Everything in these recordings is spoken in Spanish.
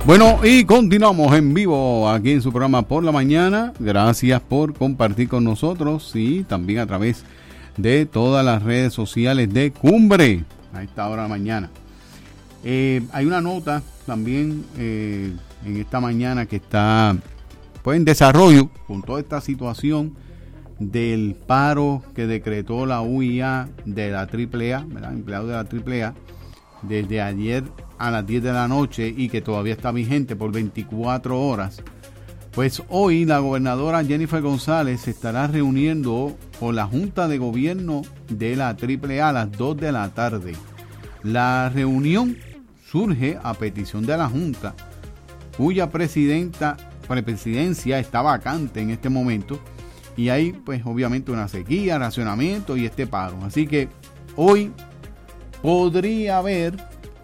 Bueno, y continuamos en vivo aquí en su programa Por la Mañana. Gracias por compartir con nosotros y también a través de todas las redes sociales de Cumbre a esta hora de la mañana. Hay una nota también en esta mañana que está pues en desarrollo con toda esta situación del paro que decretó la UIA de la AAA, ¿verdad? Empleados de la AAA, desde ayer a las 10 de la noche y que todavía está vigente por 24 horas. Pues hoy la gobernadora Jennifer González se estará reuniendo con la Junta de Gobierno de la AAA a las 2 de la tarde. La reunión surge a petición de la Junta, cuya presidencia está vacante en este momento, y hay pues obviamente una sequía, racionamiento y este paro. Así que hoy podría haber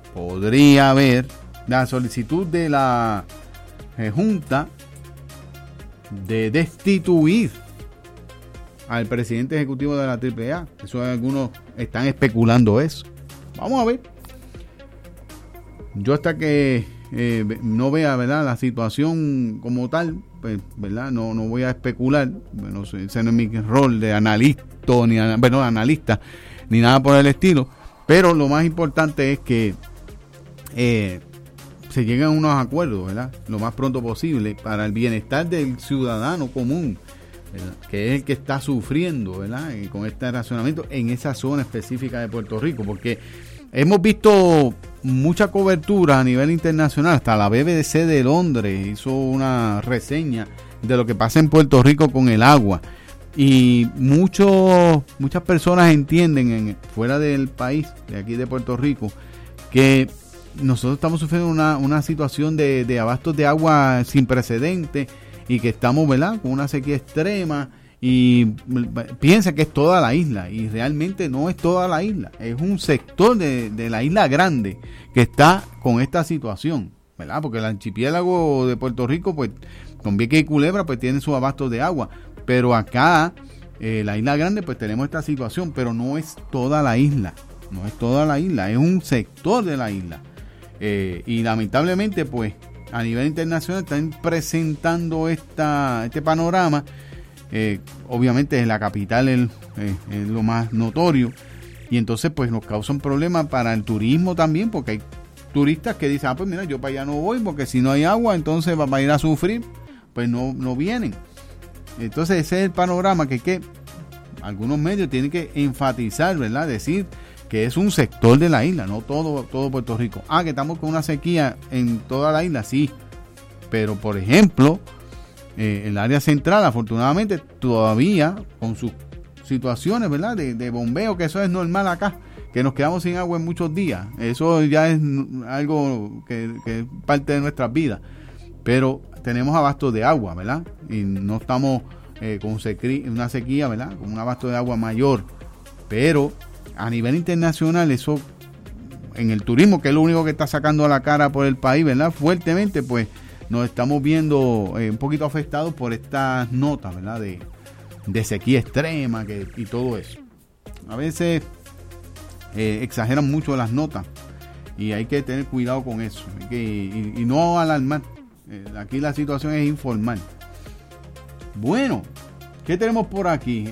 la solicitud de la Junta de destituir al presidente ejecutivo de la AAA. Eso algunos están especulando eso. Vamos a ver. Yo hasta que no vea, ¿verdad?, la situación como tal, pues, ¿verdad?, no voy a especular. Bueno, ese no es mi rol de analista ni nada por el estilo. Pero lo más importante es que se lleguen a unos acuerdos, ¿verdad?, lo más pronto posible para el bienestar del ciudadano común, ¿verdad?, que es el que está sufriendo, ¿verdad?, con este racionamiento en esa zona específica de Puerto Rico, porque hemos visto mucha cobertura a nivel internacional. Hasta la BBC de Londres hizo una reseña de lo que pasa en Puerto Rico con el agua. Y muchas personas entienden fuera del país, de aquí de Puerto Rico, que nosotros estamos sufriendo una situación de abastos de agua sin precedentes y que estamos, ¿verdad?, con una sequía extrema, y piensa que es toda la isla, y realmente no es toda la isla, es un sector de la isla grande que está con esta situación, ¿verdad? Porque el archipiélago de Puerto Rico, pues con Vieques y Culebra, pues tiene sus abastos de agua, pero acá la isla grande, pues tenemos esta situación, pero no es toda la isla, es un sector de la isla, y lamentablemente, pues a nivel internacional están presentando este panorama. Obviamente en la capital es lo más notorio, y entonces pues nos causa un problema para el turismo también, porque hay turistas que dicen, pues mira, yo para allá no voy porque si no hay agua, entonces va a ir a sufrir, pues no vienen. Entonces ese es el panorama que algunos medios tienen que enfatizar, ¿verdad?, decir que es un sector de la isla, no todo Puerto Rico. Que estamos con una sequía en toda la isla, sí, pero por ejemplo el área central, afortunadamente, todavía con sus situaciones, ¿verdad?, de bombeo, que eso es normal acá, que nos quedamos sin agua en muchos días. Eso ya es algo que es parte de nuestras vidas. Pero tenemos abasto de agua, ¿verdad? Y no estamos con una sequía, ¿verdad?, con un abasto de agua mayor. Pero a nivel internacional, eso en el turismo, que es lo único que está sacando a la cara por el país, ¿verdad?, fuertemente, pues nos estamos viendo un poquito afectados por estas notas, ¿verdad?, de sequía extrema y todo eso. A veces exageran mucho las notas y hay que tener cuidado con eso y no alarmar. Aquí la situación es informal. Bueno, ¿qué tenemos por aquí?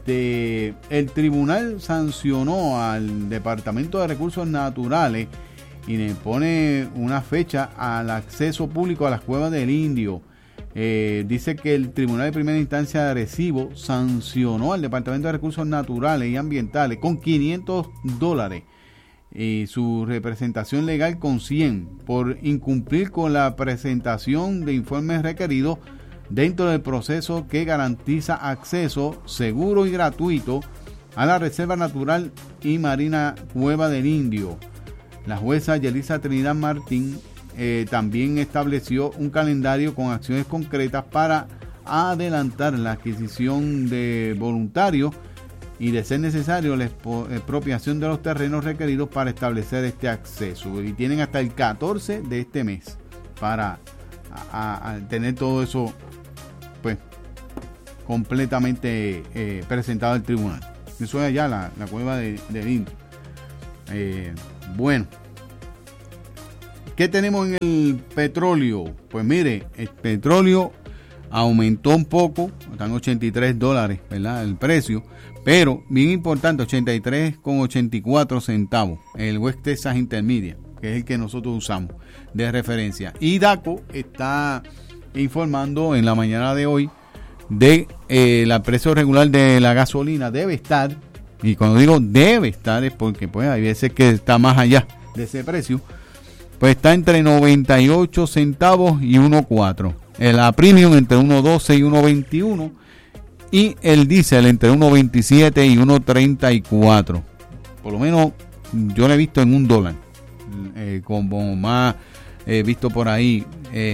El tribunal sancionó al Departamento de Recursos Naturales y le pone una fecha al acceso público a las cuevas del Indio. Dice que el Tribunal de Primera Instancia de Arecibo sancionó al Departamento de Recursos Naturales y Ambientales con $500 y su representación legal con 100 por incumplir con la presentación de informes requeridos dentro del proceso que garantiza acceso seguro y gratuito a la Reserva Natural y Marina Cueva del Indio. La jueza Yelisa Trinidad Martín también estableció un calendario con acciones concretas para adelantar la adquisición de voluntarios y, de ser necesario, la expropiación de los terrenos requeridos para establecer este acceso. Y tienen hasta el 14 de este mes para tener todo eso pues completamente presentado al tribunal. Eso es allá la cueva del Indio. Bueno, ¿Qué tenemos en el petróleo? Pues mire, el petróleo aumentó un poco, están $83, ¿verdad? El precio, pero bien importante, 83,84 centavos, el West Texas Intermediate, que es el que nosotros usamos de referencia. Y DACO está informando en la mañana de hoy de el precio regular de la gasolina debe estar, y cuando digo debe estar es porque pues hay veces que está más allá de ese precio, pues está entre 98 centavos y 1.4. La premium entre 1.12 y 1.21 y el diésel entre 1.27 y 1.34. Por lo menos yo lo he visto en $1, como más visto por ahí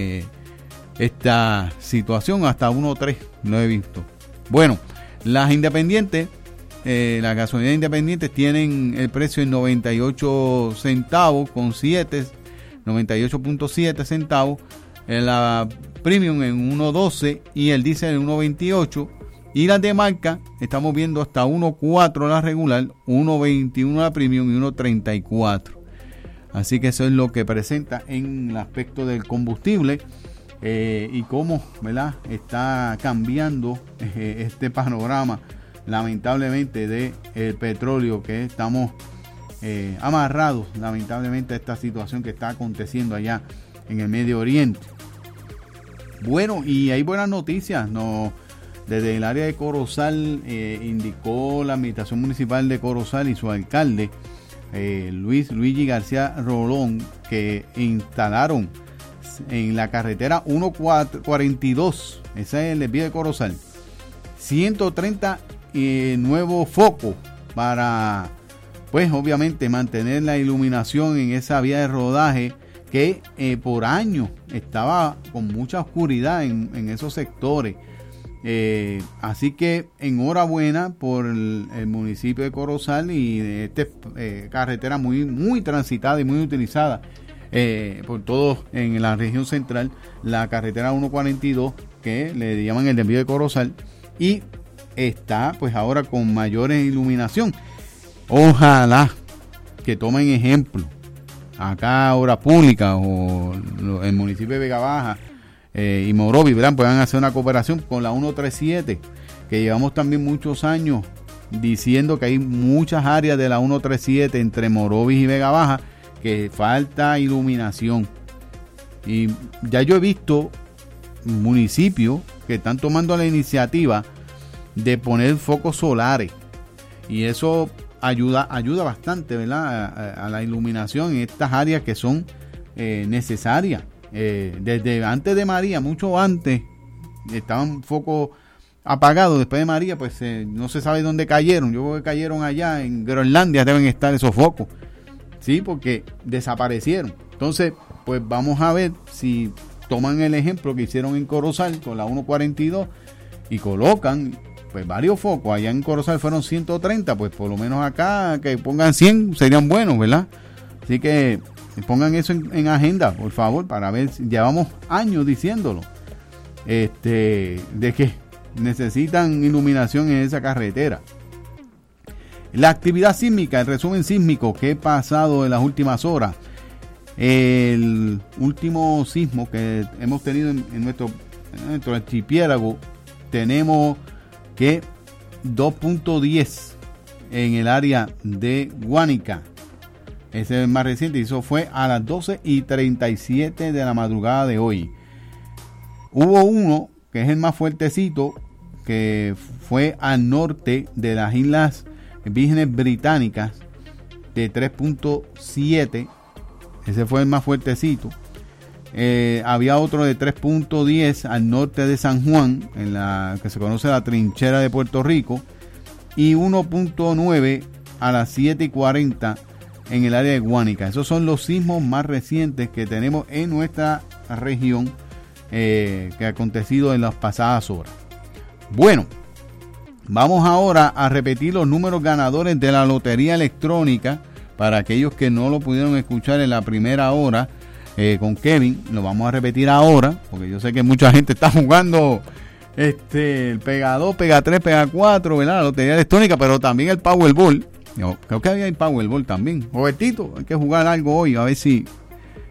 esta situación, hasta 1.3 lo he visto. Bueno, las independientes, las gasolineras independientes tienen el precio en 98 centavos con 98.7 centavos, la premium en 1.12 y el diésel en 1.28, y las de marca estamos viendo hasta 1.4 la regular, 1.21 la premium y 1.34. Así que eso es lo que presenta en el aspecto del combustible y cómo, ¿verdad?, está cambiando este panorama lamentablemente de el petróleo, que estamos amarrados lamentablemente a esta situación que está aconteciendo allá en el Medio Oriente. Bueno, y hay buenas noticias, desde el área de Corozal indicó la administración municipal de Corozal y su alcalde Luigi García Rolón que instalaron en la carretera 142, esa es el desvío de Corozal, 130 nuevos focos para, pues obviamente, mantener la iluminación en esa vía de rodaje que por años estaba con mucha oscuridad en esos sectores. Así que enhorabuena por el municipio de Corozal y de esta carretera muy transitada y muy utilizada por todos en la región central, la carretera 142, que le llaman el desvío de Corozal, y está pues ahora con mayor iluminación. Ojalá que tomen ejemplo acá Obras Públicas o el municipio de Vega Baja y Morovis, ¿verdad?, puedan hacer una cooperación con la 137, que llevamos también muchos años diciendo que hay muchas áreas de la 137 entre Morovis y Vega Baja que falta iluminación, y ya yo he visto municipios que están tomando la iniciativa de poner focos solares, y eso ayuda bastante, ¿verdad?, a la iluminación en estas áreas que son necesarias. Desde antes de María, mucho antes, estaban focos apagados. Después de María, pues no se sabe dónde cayeron. Yo creo que cayeron allá en Groenlandia, deben estar esos focos, sí, porque desaparecieron. Entonces, pues vamos a ver si toman el ejemplo que hicieron en Corozal con la 142 y colocan pues varios focos. Allá en Corozal fueron 130, pues por lo menos acá que pongan 100 serían buenos, ¿verdad? Así que pongan eso en agenda, por favor, para ver si llevamos años diciéndolo, de que necesitan iluminación en esa carretera. La actividad sísmica, el resumen sísmico que he pasado en las últimas horas. El último sismo que hemos tenido en nuestro archipiélago, tenemos que 2.10 en el área de Guánica. Ese es el más reciente, y eso fue a las 12:37 de la madrugada de hoy. Hubo uno que es el más fuertecito, que fue al norte de las Islas Vírgenes Británicas, de 3.7. Ese fue el más fuertecito. Había otro de 3.10 al norte de San Juan, en la que se conoce la trinchera de Puerto Rico, y 1.9 a las 7:40 en el área de Guánica. Esos son los sismos más recientes que tenemos en nuestra región, que ha acontecido en las pasadas horas. Bueno, vamos ahora a repetir los números ganadores de la lotería electrónica para aquellos que no lo pudieron escuchar en la primera hora con Kevin. Lo vamos a repetir ahora, porque yo sé que mucha gente está jugando el Pega 2, Pega 3, Pega 4, ¿verdad?, la lotería electrónica, pero también el Powerball. Yo creo que había el Powerball también. Robertito, hay que jugar algo hoy, a ver si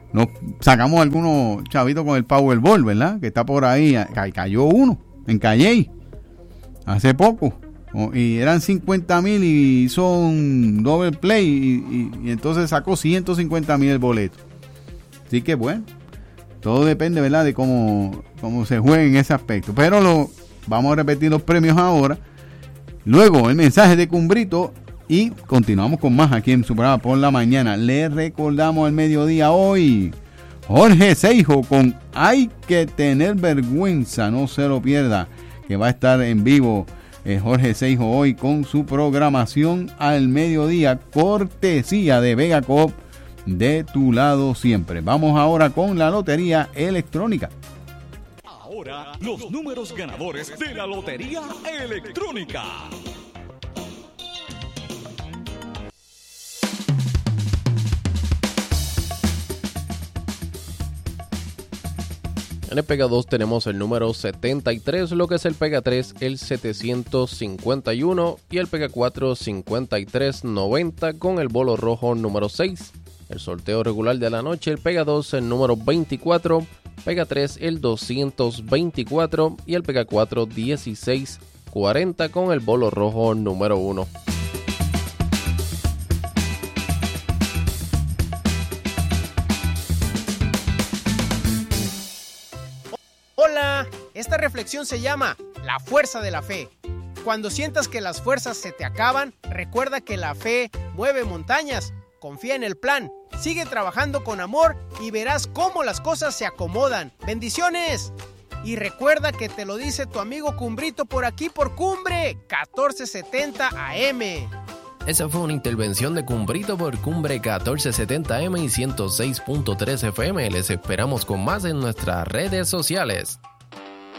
nos sacamos algunos chavitos con el Powerball, ¿verdad? Que está por ahí, cayó uno en Calley hace poco, y eran 50,000 y son double play, y entonces sacó 150,000 el boleto. Así que bueno, todo depende, ¿verdad?, de cómo se juegue en ese aspecto. Pero vamos a repetir los premios ahora. Luego el mensaje de Cumbrito y continuamos con más aquí en su programa Por la Mañana. Le recordamos al mediodía hoy Jorge Seijo con Hay que tener vergüenza, no se lo pierda, que va a estar en vivo Jorge Seijo hoy con su programación al mediodía, cortesía de Vega Coop, de tu lado siempre. Vamos ahora con la lotería electrónica. Ahora, los números ganadores de la Lotería Electrónica. En el Pega 2 tenemos el número 73, lo que es el Pega 3, el 751, y el Pega 4, 5390, con el bolo rojo número 6. El sorteo regular de la noche, el Pega 2, el número 24, Pega 3, el 224, y el Pega 4, 1640, con el bolo rojo número 1. Hola, esta reflexión se llama La fuerza de la fe. Cuando sientas que las fuerzas se te acaban, recuerda que la fe mueve montañas. Confía en el plan, sigue trabajando con amor y verás cómo las cosas se acomodan. ¡Bendiciones! Y recuerda que te lo dice tu amigo Cumbrito por aquí por Cumbre 1470 AM. Esa fue una intervención de Cumbrito por Cumbre 1470 AM y 106.3 FM. Les esperamos con más en nuestras redes sociales.